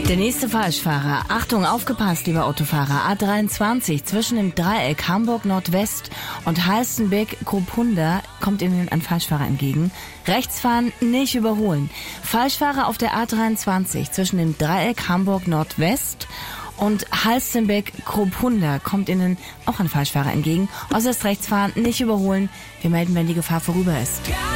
Der nächste Falschfahrer. Achtung, aufgepasst, lieber Autofahrer. A23 zwischen dem Dreieck Hamburg Nordwest und Halstenbek-Kropunda kommt Ihnen ein Falschfahrer entgegen. Rechts fahren, nicht überholen. Falschfahrer auf der A23 zwischen dem Dreieck Hamburg Nordwest und Halstenbek-Kropunda kommt Ihnen auch ein Falschfahrer entgegen. Äußerst rechts fahren, nicht überholen. Wir melden, wenn die Gefahr vorüber ist.